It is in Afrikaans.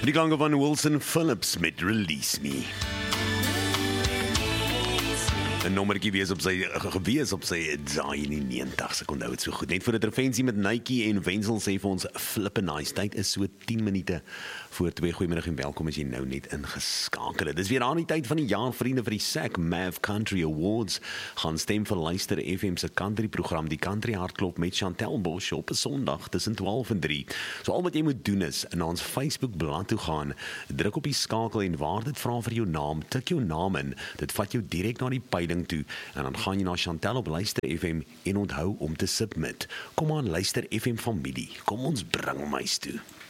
Die klanke van Wilson Phillips met Release Me. 'n nommertjie gewees op sy daai in die 90's, ek onthou het so goed. Net voor 'n intervensie met Nike en Wenzel sê vir ons flippin' nice. Tyd is so 10 minute voor 2. Goeiemiddag en welkom as jy nou net ingeskakel het. Dis weer aan die tyd van die jaar, vriende, vir die SAC Mav Country Awards. Gaan stem vir Luister FM se country program, die Country Hartklop met Chantel Bosch op 'n Sondag tussen 12 en 3. So al wat jy moet doen is na ons Facebook bladsy toe gaan, druk op die skakel en waar dit vra vir jou naam, tik jou naam in. Dit vat jou direk na die peiling toe en dan gaan jy na Chantel op Luister FM en onthou om te submit. Kom aan, Luister FM familie, kom ons bring hom huis toe.